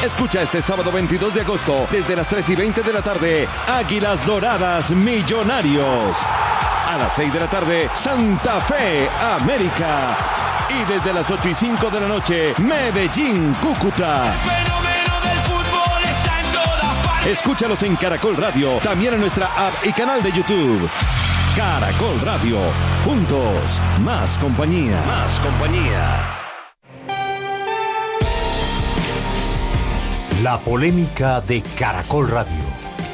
Escucha este sábado 22 de agosto, desde las 3:20 de la tarde, Águilas Doradas Millonarios. A las 6 de la tarde, Santa Fe América. Y desde las 8:05 de la noche, Medellín Cúcuta. El fenómeno del fútbol está en todas partes. Escúchalos en Caracol Radio, también en nuestra app y canal de YouTube. Caracol Radio. Juntos, más compañía. Más compañía. La polémica de Caracol Radio.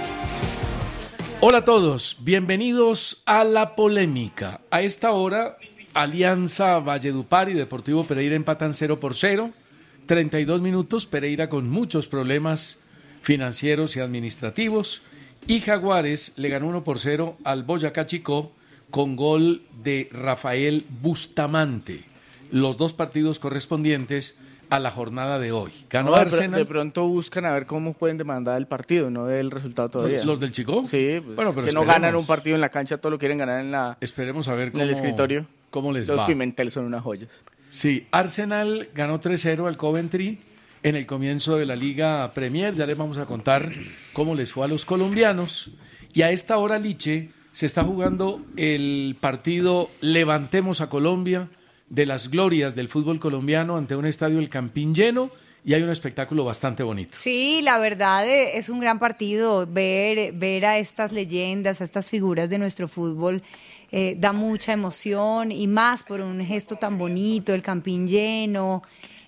Hola a todos, bienvenidos a La Polémica. A esta hora, Alianza Valledupar y Deportivo Pereira empatan 0-0. 32 minutos, Pereira con muchos problemas financieros y administrativos. Y Jaguares le ganó 1-0 al Boyacá Chicó con gol de Rafael Bustamante. Los dos partidos correspondientes a la jornada de hoy. Ganó Arsenal. De pronto buscan a ver cómo pueden demandar el partido, no del resultado todavía. ¿Los del Chicó? Sí, pues, bueno, pero que no ganan un partido en la cancha, todo lo quieren ganar en la. Esperemos a ver en el escritorio. Cómo les Los va. Pimentel son unas joyas. Sí, Arsenal ganó 3-0 al Coventry en el comienzo de la Liga Premier. Ya les vamos a contar cómo les fue a los colombianos. Y a esta hora, Liche, se está jugando el partido Levantemos a Colombia, de las glorias del fútbol colombiano, ante un estadio El Campín lleno, y hay un espectáculo bastante bonito. Sí, la verdad es un gran partido. Ver a estas leyendas, a estas figuras de nuestro fútbol, da mucha emoción, y más por un gesto tan bonito, el Campín lleno.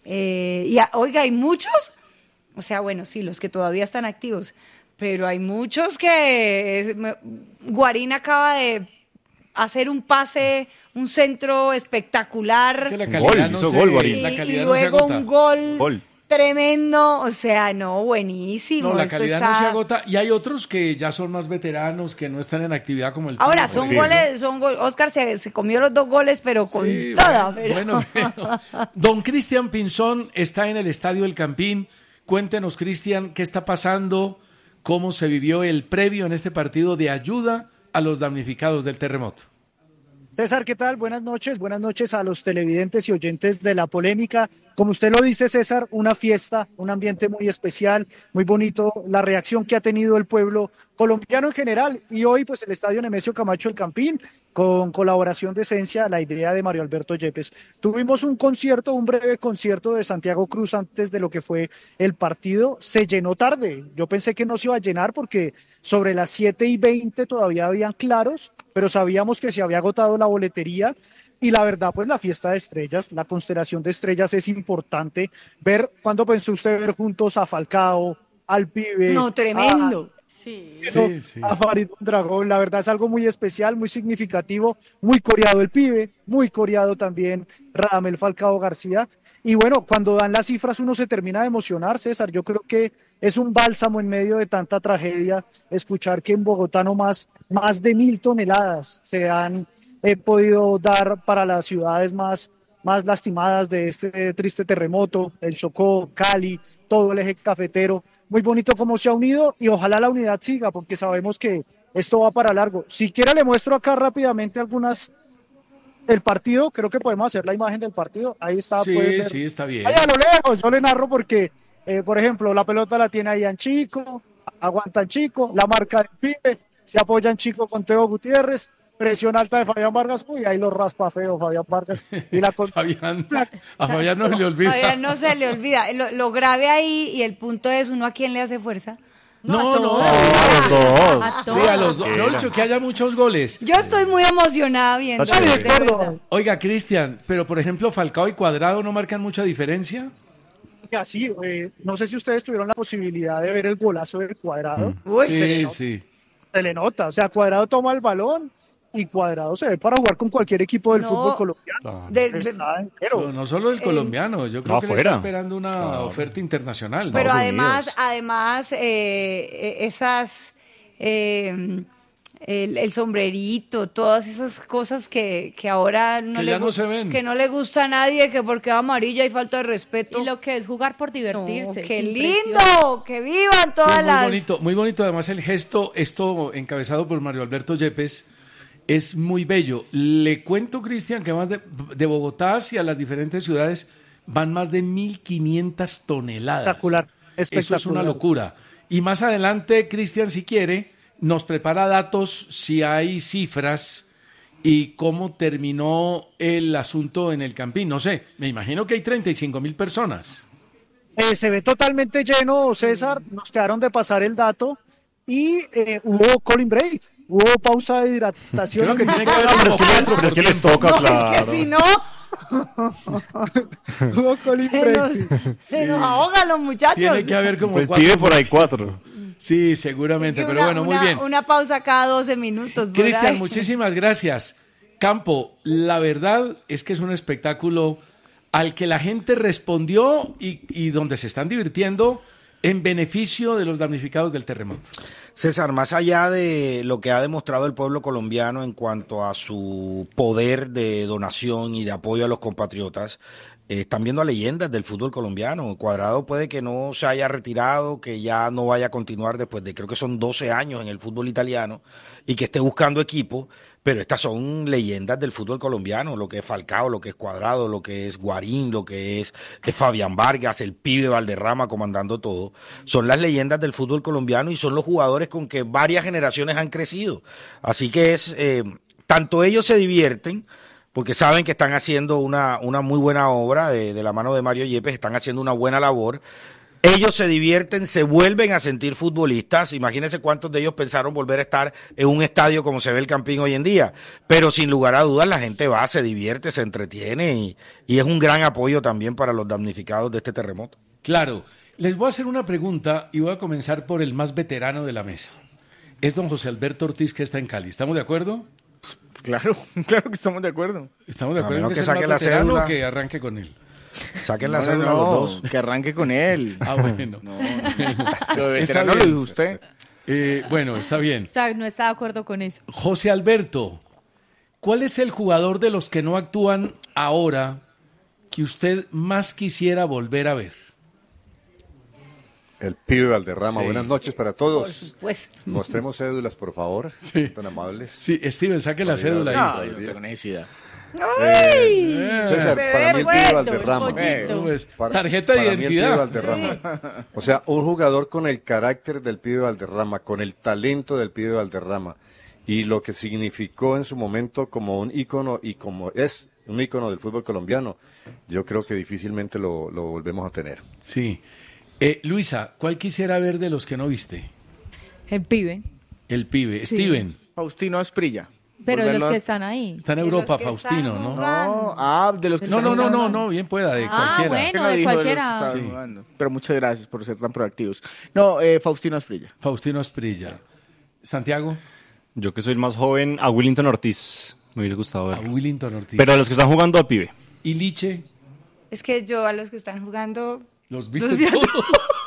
Oiga, hay muchos, o sea, bueno, sí, los que todavía están activos, pero hay muchos que Guarín acaba de hacer un pase, un centro espectacular. Que la calidad no se, Guarín. La calidad y luego no se agota. un gol tremendo, o sea, no, buenísimo. No, la esto calidad está... no se agota, y hay otros que ya son más veteranos, que no están en actividad como el Ahora, Pino, Oscar se comió los 2 goles, pero con sí, toda. Bueno. Don Cristian Pinzón está en el Estadio El Campín. Cuéntenos, Cristian, qué está pasando, cómo se vivió el previo en este partido de ayuda a los damnificados del terremoto. César, ¿qué tal? Buenas noches a los televidentes y oyentes de La Polémica. Como usted lo dice, César, una fiesta, un ambiente muy especial, muy bonito, la reacción que ha tenido el pueblo colombiano en general, y hoy pues el Estadio Nemesio Camacho El Campín, con colaboración de Esencia, la idea de Mario Alberto Yepes. Tuvimos un breve concierto de Santiago Cruz antes de lo que fue el partido. Se llenó tarde, yo pensé que no se iba a llenar porque sobre las 7:20 todavía habían claros, pero sabíamos que se había agotado la boletería. Y la verdad, pues la fiesta de estrellas, la constelación de estrellas es importante. ¿Cuándo pensó usted ver juntos a Falcao, al Pibe? No, tremendo. Sí. A Farid Mondragón? La verdad es algo muy especial, muy significativo, muy coreado el Pibe, muy coreado también Radamel Falcao García. Y bueno, cuando dan las cifras uno se termina de emocionar, César. Yo creo que es un bálsamo en medio de tanta tragedia escuchar que en Bogotá más de 1.000 toneladas se han podido dar para las ciudades más lastimadas de este triste terremoto, el Chocó, Cali, todo el eje cafetero. Muy bonito cómo se ha unido, y ojalá la unidad siga, porque sabemos que esto va para largo. Si quiere le muestro acá rápidamente el partido. Creo que podemos hacer la imagen del partido. Ahí está. Sí, está bien. Ahí a lo lejos, yo le narro porque, por ejemplo, la pelota la tiene ahí en Chico, aguantan Chico, la marca del Pibe, se apoyan Chico con Teo Gutiérrez, presión alta de Fabián Vargas, ahí lo raspa feo Fabián Vargas. Y a Fabián no se le olvida. Fabián no se le olvida. Lo grave ahí, y el punto es, ¿uno a quién le hace fuerza? No, a todos. Sí, a los dos. No he dicho que haya muchos goles. Yo estoy muy emocionada viendo. Oiga, Cristian, pero por ejemplo, Falcao y Cuadrado no marcan mucha diferencia. Sí, no sé si ustedes tuvieron la posibilidad de ver el golazo de Cuadrado. Sí. Se le nota, o sea, Cuadrado toma el balón, y Cuadrado se ve para jugar con cualquier equipo del fútbol colombiano. No solo el colombiano, yo creo que le está esperando una oferta internacional. Pero además esas el sombrerito, todas esas cosas que ahora no se ven, que no le gusta a nadie, que porque es amarilla hay falta de respeto. Y lo que es jugar por divertirse. ¡Qué lindo! ¡Que vivan todas las! Muy bonito además el gesto, esto encabezado por Mario Alberto Yepes. Es muy bello. Le cuento, Cristian, que más de Bogotá hacia las diferentes ciudades van más de 1.500 toneladas. Espectacular. Eso es una locura. Y más adelante, Cristian, si quiere, nos prepara datos, si hay cifras y cómo terminó el asunto en el Campín. No sé, me imagino que hay 35.000 personas. Se ve totalmente lleno, César. Nos quedaron de pasar el dato y hubo calling break, hubo pausa de hidratación. Creo que tiene que haber pero es que les toca, No, claro. es que si no, Hubo calling break. se nos ahogan los muchachos. Tiene que haber como El 4. pibe por ahí 4. Sí, seguramente, pero bueno, muy bien. Una pausa cada 12 minutos. por Cristian, ahí. muchísimas gracias. Campo, la verdad es que es un espectáculo al que la gente respondió y donde se están divirtiendo en beneficio de los damnificados del terremoto. César, más allá de lo que ha demostrado el pueblo colombiano en cuanto a su poder de donación y de apoyo a los compatriotas, están viendo a leyendas del fútbol colombiano. Cuadrado puede que no se haya retirado, que ya no vaya a continuar después de creo que son 12 años en el fútbol italiano y que esté buscando equipo, pero estas son leyendas del fútbol colombiano, lo que es Falcao, lo que es Cuadrado, lo que es Guarín, lo que es Fabián Vargas, el pibe Valderrama comandando todo. Son las leyendas del fútbol colombiano y son los jugadores con que varias generaciones han crecido. Así que tanto ellos se divierten, porque saben que están haciendo una muy buena obra de la mano de Mario Yepes, están haciendo una buena labor. Ellos se divierten, se vuelven a sentir futbolistas. Imagínense cuántos de ellos pensaron volver a estar en un estadio como se ve el Campín hoy en día. Pero sin lugar a dudas la gente va, se divierte, se entretiene y es un gran apoyo también para los damnificados de este terremoto. Claro, les voy a hacer una pregunta y voy a comenzar por el más veterano de la mesa. Es don José Alberto Ortiz, que está en Cali. ¿Estamos de acuerdo? Claro, claro que estamos de acuerdo. ¿Estamos de A acuerdo en menos que que es el saque más la veterano cédula. o que arranque con él? Saquen la No, cédula los dos. que arranque con él. Ah, bueno. Lo de Está veterano lo bien. dijo usted. Bueno, está bien. O sea, no está de acuerdo con eso. José Alberto, ¿cuál es el jugador de los que no actúan ahora que usted más quisiera volver a ver? El pibe Valderrama. Sí. Buenas noches para todos. Por supuesto. Mostremos cédulas, por favor. Sí. Tan amables. Sí, Steven, saque la cédula No, ahí. yo no tengo necesidad. ¡Ay! César, Bebé para mí el pibe puesto, Valderrama. el pollito. Pues, Para- tarjeta de para mí el pibe identidad. Valderrama. O sea, un jugador con el carácter del pibe Valderrama, con el talento del pibe Valderrama y lo que significó en su momento como un ícono y como es un ícono del fútbol colombiano, yo creo que difícilmente lo volvemos a tener. Sí. Luisa, ¿cuál quisiera ver de los que no viste? El pibe. El pibe. Sí. Steven, Faustino Asprilla. Pero los Volverlo a- que están ahí. está en De Europa, los que Faustino, están ¿no? jugando. De los que No, están no, no, jugando. no, bien pueda, de Ah, cualquiera. bueno. Que no de dijo de los que cualquiera. estaban Sí. jugando. Pero muchas gracias por ser tan proactivos. No, Faustino Asprilla. Faustino Asprilla. Santiago, Yo que soy el más joven, a Willington Ortiz. Me hubiera gustado a verlo. Willington Ortiz. Pero a los que están jugando al pibe. ¿Y Liche? Es que yo a los que están jugando... ¿Los viste todos?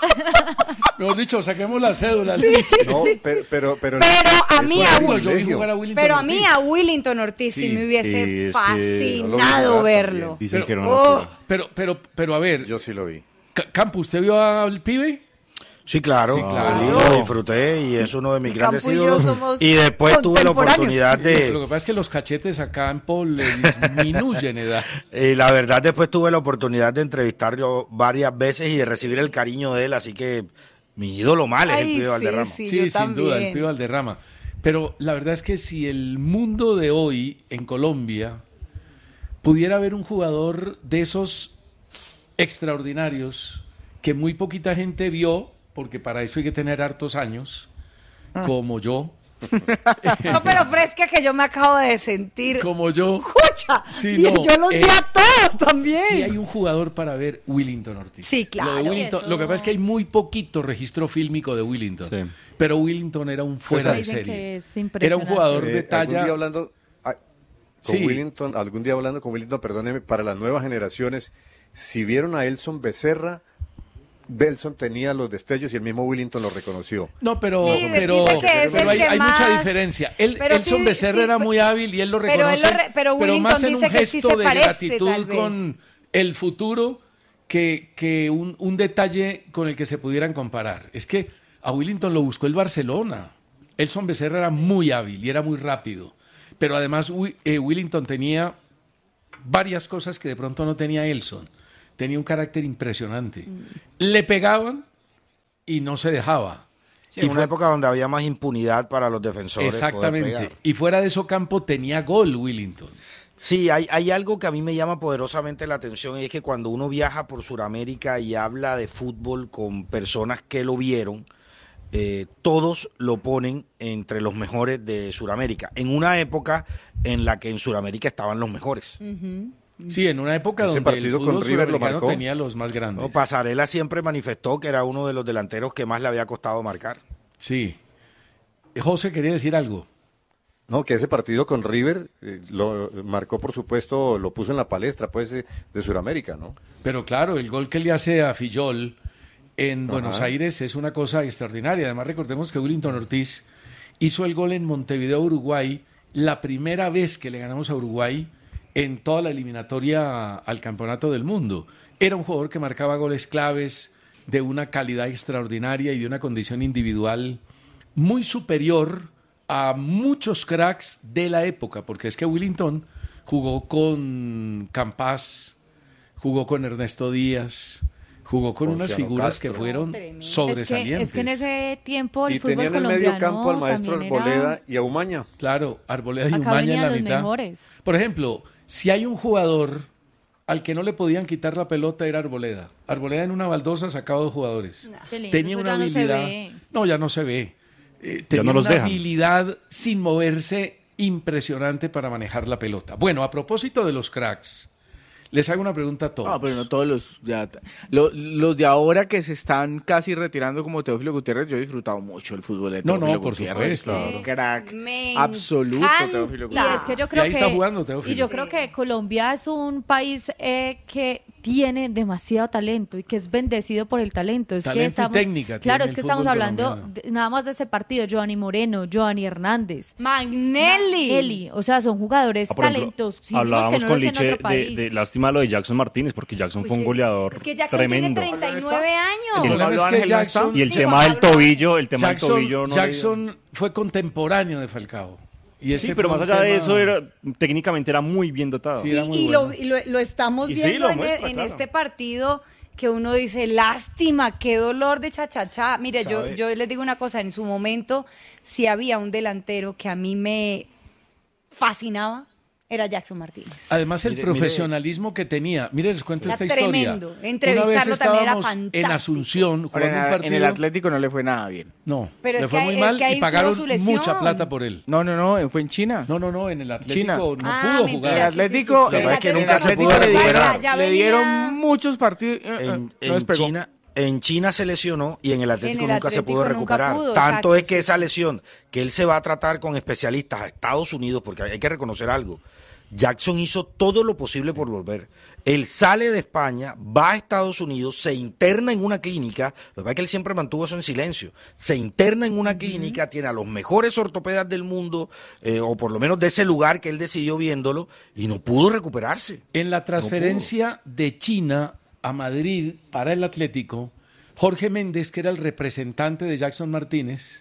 Mejor dicho, saquemos la cédula, Liche. No, pero a mí es a un Bueno, yo vi privilegio. jugar a Willington Pero a Ortiz. mí a Willington Ortiz sí Sí, me hubiese es que fascinado no lo vi verlo. Dicen Pero- que no oh. lo Pero a ver, Yo sí lo vi. Campo, ¿usted vio al pibe? Sí, claro, Sí, claro. lo disfruté y es uno de mis grandes Campo y yo ídolos. somos Y después tuve la contemporáneos. oportunidad Lo de, que pasa es que los cachetes a Campo le disminuyen edad. la verdad después tuve la oportunidad de entrevistarlo varias veces y de recibir el cariño de él, así que mi ídolo mal es el Ay, pibe Valderrama. sí, Sí, yo sin también. duda, el pibe Valderrama. Pero la verdad es que si el mundo de hoy en Colombia pudiera haber un jugador de esos extraordinarios que muy poquita gente vio, porque para eso hay que tener hartos años, como yo, No, pero fresca que yo me acabo de sentir. como yo. ¡Escucha! Sí, y no, yo los vi a todos también. Sí hay un jugador para ver, Willington Ortiz. Sí, claro. Lo, de Willington- Eso. lo que pasa es que hay muy poquito registro fílmico de Willington. Sí. Pero Willington era un fuera de Dicen serie. que es Era un impresionante. jugador de Algún talla. día hablando Sí. algún día hablando con Willington, perdóneme, para las nuevas generaciones, si vieron a Elson Becerra, Belson tenía los destellos y el mismo Willington lo reconoció. No, pero, Sí, pero, dice que es pero el que hay mucha más- diferencia. Pero Elson sí, Becerra sí, era muy hábil y él lo pero él reconoce, lo pero Willington más en un dice que sí gesto se de parece, gratitud tal vez. con el futuro que un detalle con el que se pudieran comparar. Es que a Willington lo buscó el Barcelona. Elson Becerra era muy hábil y era muy rápido. Pero además Willington tenía varias cosas que de pronto no tenía Elson. Tenía un carácter impresionante. Le pegaban, y no se dejaba. Sí, en una época donde había más impunidad para los defensores. Exactamente. Y fuera de eso campo tenía gol Willington. Sí, hay algo que a mí me llama poderosamente la atención, y es que cuando uno viaja por Sudamérica y habla de fútbol con personas que lo vieron, todos lo ponen entre los mejores de Sudamérica, en una época en la que en Sudamérica estaban los mejores. Sí, en una época donde el fútbol sudamericano tenía los más grandes. No, Pasarela siempre manifestó que era uno de los delanteros que más le había costado marcar. Sí. José quería decir algo. No, que ese partido con River lo marcó, por supuesto, lo puso en la palestra, pues, de Sudamérica, ¿no? Pero claro, el gol que le hace a Fillol en Buenos Aires es una cosa extraordinaria. Además, recordemos que Willington Ortiz hizo el gol en Montevideo, Uruguay, la primera vez que le ganamos a Uruguay en toda la eliminatoria al Campeonato del Mundo. Era un jugador que marcaba goles claves, de una calidad extraordinaria y de una condición individual muy superior a muchos cracks de la época, porque es que Willington jugó con Campas, jugó con Ernesto Díaz, jugó con unas figuras que fueron sobresalientes. Es que en ese tiempo el y fútbol tenían en colombiano medio campo al maestro Arboleda y a Umaña. Claro, Arboleda y Acá Umaña en venían la los mitad. mejores. Por ejemplo, si hay un jugador al que no le podían quitar la pelota era Arboleda. Arboleda en una baldosa sacaba 2 jugadores. Qué lindo, Tenía eso una ya no se habilidad. ve. No, ya no se ve. Ya Tenía no los una dejan. habilidad sin moverse impresionante para manejar la pelota. Bueno, a propósito de los cracks, les hago una pregunta a todos. No, pero no todos los de ahora que se están casi retirando como Teófilo Gutiérrez. Yo he disfrutado mucho el fútbol de No, Teófilo por Gutiérrez. supuesto. Crack Me absoluto encanta. Teófilo Y Gutiérrez. es que yo Y creo ahí que está jugando Teófilo. y yo creo que Colombia es un país que tiene demasiado talento y que es bendecido por el talento. Es Talento que y estamos, técnica claro, tiene es que el estamos fútbol hablando colombiano. nada más de ese partido. Giovanni Moreno, Giovanni Hernández, Magnelli. o sea, son jugadores Por ejemplo, talentosísimos que hablábamos no con los tiene en Liche otro país. de lástima lo de Jackson Martínez, porque Jackson fue un goleador Es que Jackson tremendo. tiene 39 El años. problema es Ángel que no Jackson, Y el Sí, tema Juan del Pablo tobillo, el tema del tobillo no le- Jackson fue contemporáneo de Falcao. Y ese Sí, pero fue más un allá de tema- eso, técnicamente era muy bien dotado. Sí, era muy Y bueno. lo estamos Y sí, viendo lo muestra, en claro. este partido, que uno dice, lástima, qué dolor de chachachá. Mire, ¿Sabe? yo les digo una cosa, en su momento, si había un delantero que a mí me fascinaba, era Jackson Martínez. Además, el Mire, profesionalismo que tenía. Mire, les cuento Era esta historia. tremendo. Una vez Entrevistarlo también era estábamos en fantástico. Asunción Ahora, jugando un partido. en el Atlético no le fue nada bien. No, Pero le es fue que- muy es mal que ahí y tuvo pagaron su lesión. mucha plata por él. No, fue en China. No, en el Atlético China. no Ah, pudo mentira, jugar. El Atlético, sí. Lo que pasa es que en el nunca se Atlético pudo le recuperar. Ya le venía- dieron muchos partidos. En, no en despegó. China se lesionó y en el Atlético En el nunca se Atlético pudo nunca recuperar. pudo, Tanto exacto, es que sí. esa lesión que él se va a tratar con especialistas a Estados Unidos, porque hay que reconocer algo. Jackson hizo todo lo posible por volver. Él sale de España, va a Estados Unidos, se interna en una clínica, lo que pasa es que él siempre mantuvo eso en silencio, se interna en una clínica, tiene a los mejores ortopedas del mundo, o por lo menos de ese lugar que él decidió viéndolo, y no pudo recuperarse. En la transferencia de China a Madrid para el Atlético, Jorge Méndez, que era el representante de Jackson Martínez,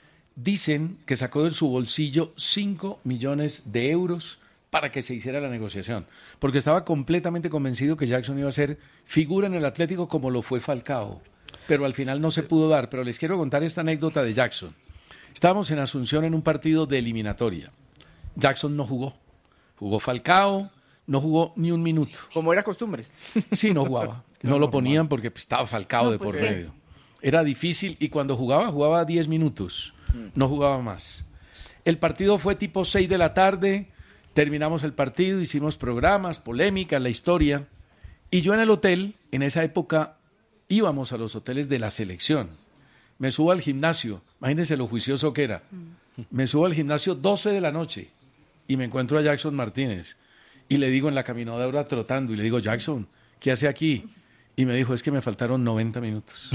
dicen que sacó de su bolsillo 5 millones de euros para que se hiciera la negociación, porque estaba completamente convencido que Jackson iba a ser figura en el Atlético como lo fue Falcao, pero al final no se pudo dar. Pero les quiero contar esta anécdota de Jackson. Estábamos en Asunción en un partido de eliminatoria. Jackson no jugó. Jugó Falcao, no jugó ni un minuto. Como era costumbre. Sí, no jugaba. No lo ponían porque pues, estaba Falcao de por medio. Era difícil y cuando jugaba 10 minutos. No jugaba más. El partido fue tipo 6 de la tarde. Terminamos el partido, hicimos programas, polémicas, la historia. Y yo en el hotel, en esa época, íbamos a los hoteles de la selección. Me subo al gimnasio. Imagínense lo juicioso que era. Me subo al gimnasio 12 de la noche y me encuentro a Jackson Martínez. Y le digo en la caminadora trotando, y le digo, Jackson, ¿qué hace aquí? Y me dijo, es que me faltaron 90 minutos.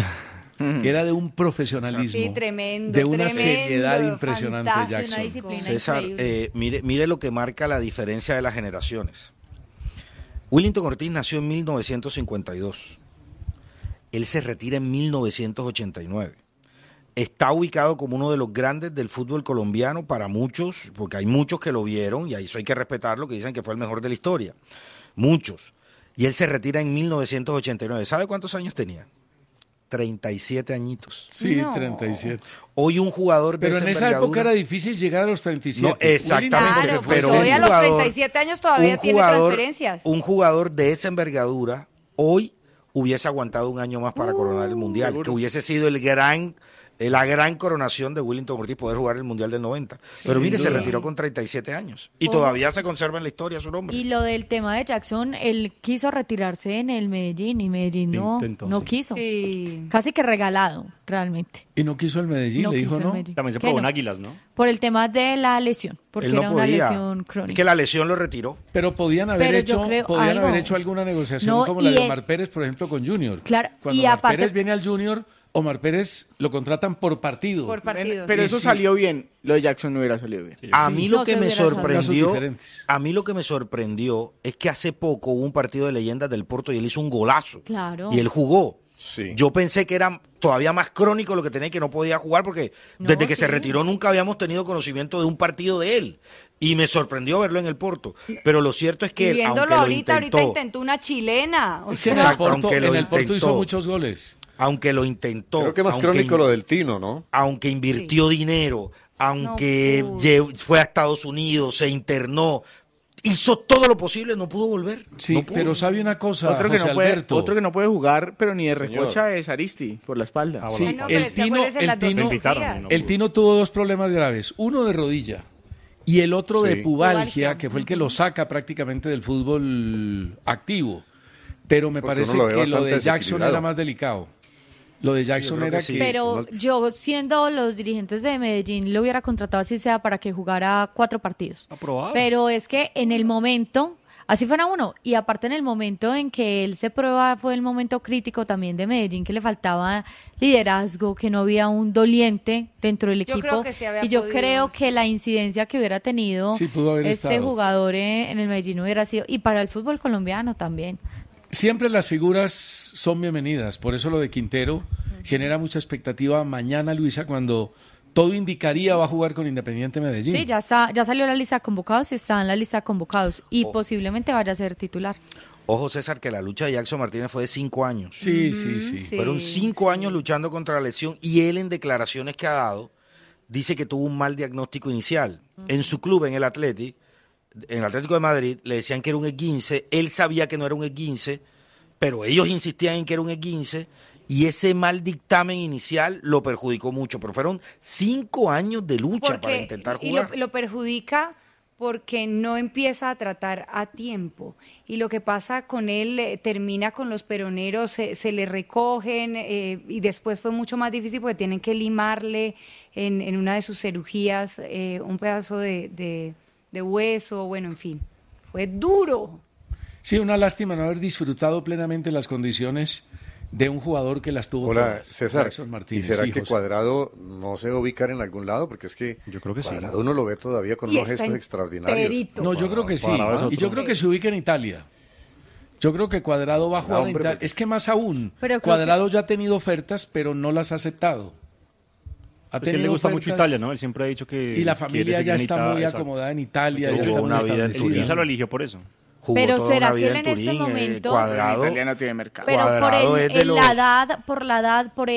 Era de un profesionalismo, Sí, tremendo, de una tremendo, seriedad impresionante, fantástico, Jackson. Una disciplina César, increíble. mire lo que marca la diferencia de las generaciones. Willington Ortiz nació en 1952. Él se retira en 1989. Está ubicado como uno de los grandes del fútbol colombiano para muchos, porque hay muchos que lo vieron, y eso hay que respetarlo, que dicen que fue el mejor de la historia. Muchos. Y él se retira en 1989. ¿Sabe cuántos años tenía? 37 añitos. Sí, No. 37. Hoy un jugador de Pero esa en esa época envergadura- era difícil llegar a los 37. No, exactamente, Claro, pues pero hoy un a los jugador- 37 años todavía un tiene jugador- transferencias. Un jugador de esa envergadura hoy hubiese aguantado un año más para coronar el Mundial, seguro. que hubiese sido la gran coronación de Willington Ortiz, poder jugar el Mundial del 90. Pero Sin mire, se duda. retiró con 37 años y Ojo. todavía se conserva en la historia su nombre. Y lo del tema de Jackson, él quiso retirarse en el Medellín y Medellín Intentó, no sí. quiso. Sí. Casi que regalado, realmente. Y no quiso el Medellín, No le dijo quiso el no. Medellín. También se ¿Qué probó no? en Águilas, ¿no? Por el tema de la lesión, porque Él no era una podía. lesión Es crónica. que la lesión lo retiró. Pero podían haber Pero yo hecho, creo podían algo. haber hecho alguna negociación No, como la y de él- Omar Pérez, por ejemplo, con Junior. Claro, Cuando y Omar aparte- Pérez viene al Junior, Omar Pérez lo contratan por partido. Por partidos. Pero Sí, eso sí. salió bien. Lo de Jackson no hubiera salido bien. A mí lo No que se me hubiera sabido. sorprendió, Casos diferentes. a mí lo que me sorprendió es que hace poco hubo un partido de leyendas del Porto y él hizo un golazo. Claro. Y él jugó. Sí. Yo pensé que era todavía más crónico lo que tenía y que no podía jugar porque No, desde que sí. se retiró nunca habíamos tenido conocimiento de un partido de él. Y me sorprendió verlo en el Porto. Pero lo cierto es que Y él, viéndolo aunque lo ahorita intentó, intentó una chilena. O Es que en sea, el Exacto, Porto, aunque lo en el Porto hizo intentó. muchos goles. aunque lo intentó, Creo que más aunque crónico lo del Tino, ¿no? aunque invirtió dinero, aunque No pudo. fue a Estados Unidos, se internó, hizo todo lo posible, no pudo volver. Sí, No pudo. pero sabe una cosa, Otro que, José no puede, Alberto. otro que no puede jugar, pero ni de Señor. recocha es Aristi, por la espalda. Ah, Sí, Ay, no, pero el es que Tino, acuérdese las dos el Tino- invitaron, cirugías. ¿no? el Tino tuvo dos problemas graves, uno de rodilla y el otro de Sí. pubalgia, Pubalgia. que fue el que lo saca prácticamente del fútbol activo. Pero me Porque parece uno lo ve que lo bastante de Jackson desequilibrado. era más delicado. Lo de Jackson creo era que sí. que... Pero yo, siendo los dirigentes de Medellín, lo hubiera contratado así sea para que jugara 4 partidos. Aprobado. Pero es que en el momento, así fuera uno, y aparte en el momento en que él se prueba, fue el momento crítico también de Medellín, que le faltaba liderazgo, que no había un doliente dentro del Yo equipo. creo que sí había y yo podido. creo que la incidencia que hubiera tenido Sí, pudo haber este estado. jugador en el Medellín hubiera sido, y para el fútbol colombiano también. Siempre las figuras son bienvenidas, por eso lo de Quintero genera mucha expectativa mañana, Luisa, cuando todo indicaría va a jugar con Independiente Medellín. Sí, ya salió la lista de convocados y está en la lista de convocados y posiblemente vaya a ser titular. Ojo, César, que la lucha de Jackson Martínez fue de 5 años. Sí, sí, sí. sí. Fueron 5 años luchando contra la lesión y él en declaraciones que ha dado dice que tuvo un mal diagnóstico inicial. En su club, en el Atlético de Madrid, le decían que era un esguince, él sabía que no era un esguince, pero ellos insistían en que era un esguince y ese mal dictamen inicial lo perjudicó mucho, pero fueron 5 años de lucha para intentar y jugar. lo perjudica porque no empieza a tratar a tiempo. Y lo que pasa con él, termina con los peroneros, se le recogen y después fue mucho más difícil porque tienen que limarle en una de sus cirugías un pedazo de hueso, bueno, en fin, fue duro. Sí, una lástima no haber disfrutado plenamente las condiciones de un jugador que las tuvo Hola, todas, César. Jackson Martínez. ¿Y será Sí, que José. Cuadrado no se va a ubicar en algún lado? Porque es que Yo creo que sí. Cuadrado uno lo ve todavía con Y unos está gestos extraordinarios. enterito. No, yo creo que sí. Cuadrado es Y yo otro. creo que se ubica en Italia. Yo creo que Cuadrado va a jugar en hombre, Italia. porque- Es que más aún, Pero creo Cuadrado ya ha tenido ofertas, pero no las ha aceptado. Ha Es que a él le gusta mucho Italia, ¿no? Él siempre ha dicho que Y la quiere familia seguir ya en está Italia, muy exacto. acomodada en Italia, ya Tuvo está muy una vida en establecida. Turín. Pisa lo eligió por eso. Jugó Pero toda ¿será una vida que él en en este Turín, momento- Cuadrado. Italia no tiene mercado. Pero Cuadrado por es de los- la edad, por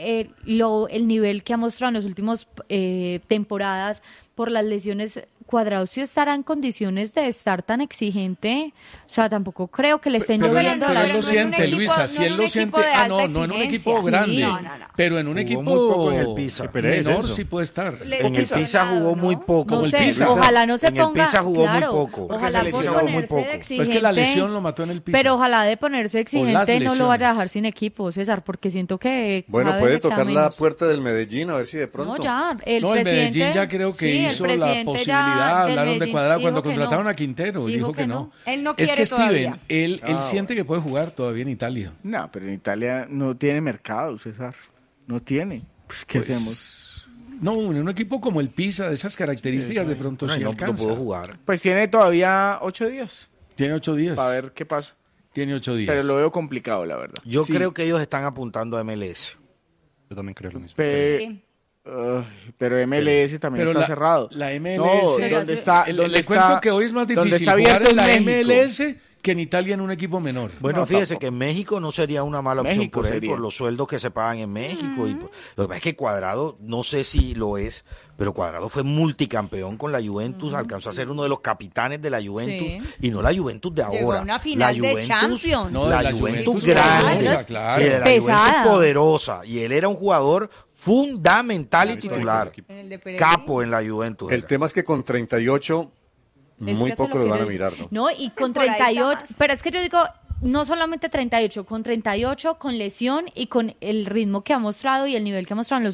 el nivel que ha mostrado en las últimas temporadas, por las lesiones, Cuadrado sí estará en condiciones de estar tan exigente. O sea, tampoco creo que le estén Pero, lloviendo pero las él lo no es un siente, equipo- Luisa. no Si en él un lo equipo siente. de alta No en un exigencia. equipo Sí, grande. no. Pero en un Jugó equipo muy poco en el Pisa. Qué pereza menor eso. sí puede estar. Le- En el Pisa lesionado, jugó ¿no? muy poco. Como No el sé, Pisa. ojalá no se En el ponga. Pisa jugó muy claro, poco. Porque Ojalá se por lesionó muy ponerse poco. de Pues exigente. Es que la lesión lo mató en el Pisa. Pero ojalá de ponerse exigente no lo vaya a lesiones. dejar sin equipo, César, porque siento que. Bueno, cada puede vez le queda tocar la menos. puerta del Medellín, a ver si de pronto. No, ya. El No, el presidente. Medellín ya creo que sí, el hizo la presidente ya posibilidad, del hablaron de Medellín Cuadrado dijo cuando que contrataron no. a Quintero, Dijo dijo que que no. no. Él no Es quiere que Steven, todavía. él Ah, siente que puede jugar todavía en Italia. No, pero en Italia no tiene mercado, César. No tiene. Pues, ¿qué hacemos? No, en un equipo como el Pisa, de esas características, de pronto sí no alcanza. pudo jugar. Pues tiene todavía 8 días Tiene 8 días. para ver qué pasa. Tiene 8 días. Pero lo veo complicado, la verdad. Yo Sí. creo que ellos están apuntando a MLS. Yo también creo lo mismo. Pe- pero MLS también Pero está la- cerrado. la MLS No, Pero ¿dónde está? Le ¿Dónde cuento está? que hoy es más ¿Dónde difícil está jugar abierto en la México? MLS que en Italia en un equipo menor. Bueno, No, fíjese tampoco. que en México no sería una mala opción México por él, sería. por los sueldos que se pagan en México. Lo que pasa es que Cuadrado, no sé si lo es, pero Cuadrado fue multicampeón con la Juventus, alcanzó a ser uno de los capitanes de la Juventus, Sí. y no la Juventus de ahora. Llegó a una final la de Champions. No, la la Juventus Juventus grande, poderosa, claro. que de la Pesada. Juventus poderosa, y él era un jugador fundamental y titular, En el de Pellegrini. capo en la Juventus. El era. tema es que con 38 Es muy que eso poco lo lo van a quiero- mirar, ¿no? No, y con Por ahí está 38, más. pero es que yo digo, no solamente 38, con 38, con lesión y con el ritmo que ha mostrado y el nivel que ha mostrado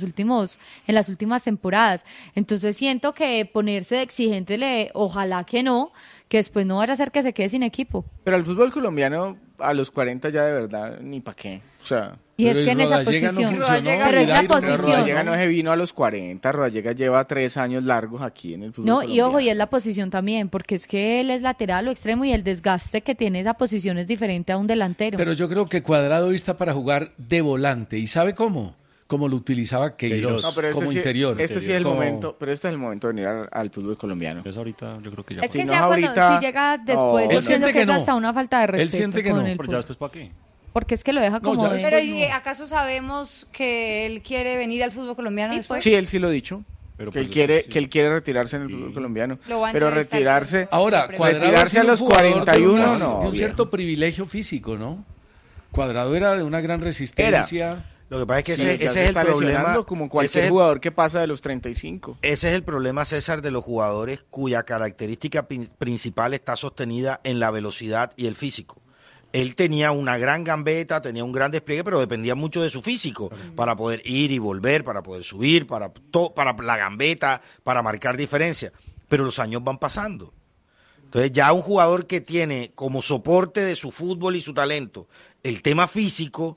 en las últimas temporadas. Entonces siento que ponerse de exigente, ojalá que no, que después no vaya a ser que se quede sin equipo. Pero el fútbol colombiano a los 40 ya de verdad ni pa' qué. O sea, Y Pero es que el en esa Rodallega no posición, funcionó, pero es la Milairo, posición. Rodallega no se vino a los 40, Rodallega lleva 3 años largos aquí en el fútbol No, y colombiano. ojo, y es la posición también, porque es que él es lateral o extremo y el desgaste que tiene esa posición es diferente a un delantero. Pero yo creo que Cuadrado hoy está para jugar de volante. ¿Y sabe cómo? Como lo utilizaba Queiroz, No, pero este como sí- interior. Este sí es el Como- momento, pero este es el momento de venir al fútbol colombiano. Entonces ahorita yo creo que ya. Es que Si no, ya cuando, ahorita- si llega después, No, yo él siento siente que que es no. hasta una falta de Él respeto siente que con no. el Pero ya fútbol. después, ¿para qué? Porque es que lo deja como ya de- Pero después ¿y no. acaso sabemos que él quiere venir al fútbol colombiano Sí, después? Sí, él sí lo ha dicho. Pero que pues él quiere sí. que él quiere retirarse en el fútbol colombiano. Lo va a Pero entrevistar retirarse con- Ahora, Pero Cuadrado retirarse ha sido a los un jugador 41, de un, no, de un bien. cierto privilegio físico, ¿no? Cuadrado era de una gran resistencia. Lo que pasa es que Sí, ese, ya ese se es está el problema. lesionando como ese cualquier es el- jugador que pasa de los 35. Ese es el problema, César, de los jugadores cuya característica principal está sostenida en la velocidad y el físico. Él tenía una gran gambeta, tenía un gran despliegue, pero dependía mucho de su físico para poder ir y volver, para poder subir, para la gambeta, para marcar diferencia. Pero los años van pasando. Entonces ya un jugador que tiene como soporte de su fútbol y su talento el tema físico,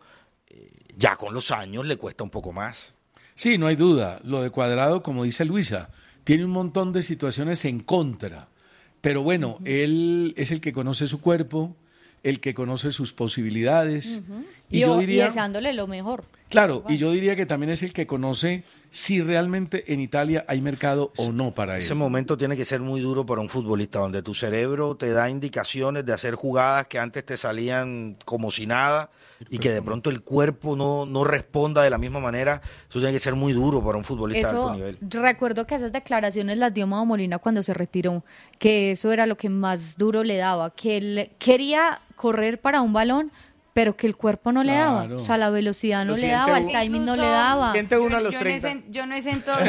ya con los años le cuesta un poco más. Sí, no hay duda. Lo de Cuadrado, como dice Luisa, tiene un montón de situaciones en contra. Pero bueno, él es el que conoce su cuerpo, el que conoce sus posibilidades. Y yo diría, deseándole lo mejor. claro, y yo diría que también es el que conoce si realmente en Italia hay mercado o no para él. Ese momento tiene que ser muy duro para un futbolista, donde tu cerebro te da indicaciones de hacer jugadas que antes te salían como si nada y que de pronto el cuerpo no responda de la misma manera. Eso tiene que ser muy duro para un futbolista de Eso, alto nivel. recuerdo que esas declaraciones las dio Mao Molina cuando se retiró, que eso era lo que más duro le daba, que él quería correr para un balón, pero que el cuerpo no le daba, Claro. o sea, la velocidad no Lo le siente daba, el uno. timing no le Incluso- daba. Siente uno a los Yo 30. yo no es en todo.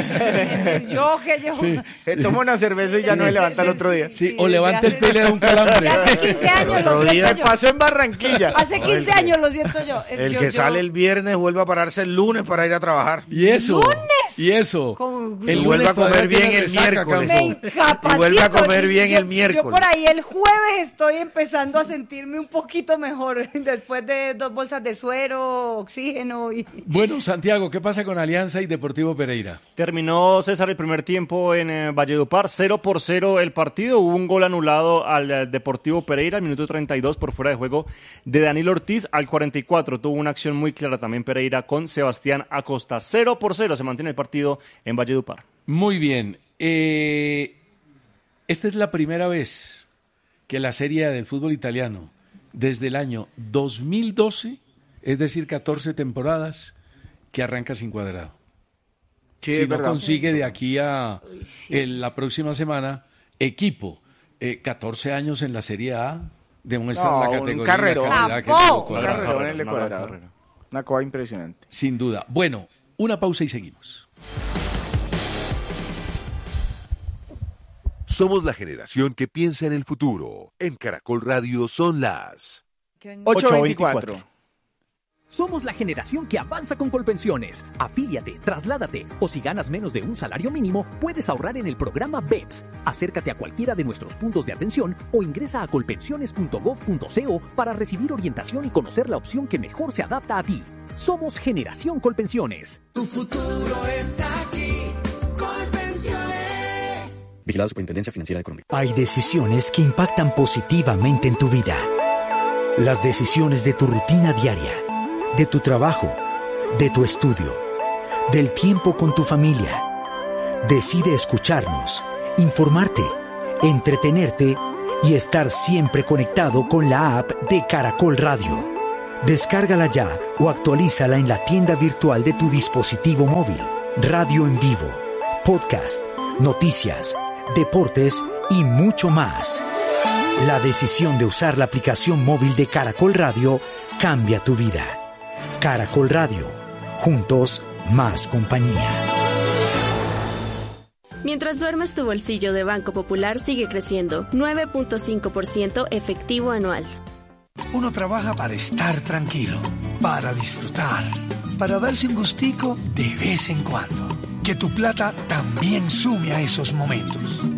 Yo que yo. Sí. Toma una cerveza y ya no se levanta el otro día. Sí, o levanta el pie y le da un calambre. Hace 15 años otro lo día siento Me yo. pasó en Barranquilla. Hace 15 años lo siento yo. El Yo- que yo- sale el viernes vuelve a pararse el lunes para ir a trabajar. Y eso. ¡Lunes! Y eso. Como- El Y vuelve lunes a comer todavía bien tiene el resaca, miércoles. Me Campo. incapacito. Y vuelve a comer bien Yo- el miércoles. Yo por ahí el jueves estoy empezando a sentirme un poquito mejor después de 2 bolsas de suero, oxígeno y... Bueno, Santiago, ¿qué pasa con Alianza y Deportivo Pereira? Terminó, César, el primer tiempo en Valledupar, 0-0 el partido. Hubo un gol anulado al Deportivo Pereira al minuto 32 por fuera de juego de Danilo Ortiz. Al 44 tuvo una acción muy clara también Pereira con Sebastián Acosta. 0-0 se mantiene el partido en Valledupar. Muy bien. Esta es la primera vez que la Serie A del fútbol italiano, desde el año 2012, es decir, 14 temporadas, que arranca sin Cuadrado. Sí, Si es no verdad. consigue de aquí a la próxima semana, equipo, 14 años en la Serie A, demuestra No, la un categoría y la carrerón. calidad que ¡Chapo! tuvo Cuadrado. Carrerón el de Una gran Cuadrado. carrera. Una cosa impresionante. Sin duda. Bueno, una pausa y seguimos. Somos la generación que piensa en el futuro. En Caracol Radio son las 8:24. Somos la generación que avanza con Colpensiones. Afíliate, trasládate o si ganas menos de un salario mínimo, puedes ahorrar en el programa BEPS. Acércate a cualquiera de nuestros puntos de atención o ingresa a colpensiones.gov.co para recibir orientación y conocer la opción que mejor se adapta a ti. Somos Generación Colpensiones. Tu futuro está aquí. Colpensiones. Vigilado Superintendencia Financiera de Colombia. Hay decisiones que impactan positivamente en tu vida. Las decisiones de tu rutina diaria, de tu trabajo, de tu estudio, del tiempo con tu familia. Decide escucharnos, informarte, entretenerte y estar siempre conectado con la app de Caracol Radio. Descárgala ya o actualízala en la tienda virtual de tu dispositivo móvil. Radio en vivo, podcast, noticias, deportes y mucho más. La decisión de usar la aplicación móvil de Caracol Radio cambia tu vida. Caracol Radio, juntos más compañía. Mientras duermes, tu bolsillo de Banco Popular sigue creciendo, 9.5% efectivo anual. Uno trabaja para estar tranquilo, para disfrutar, para darse un gustico de vez en cuando. Que tu plata también sume a esos momentos.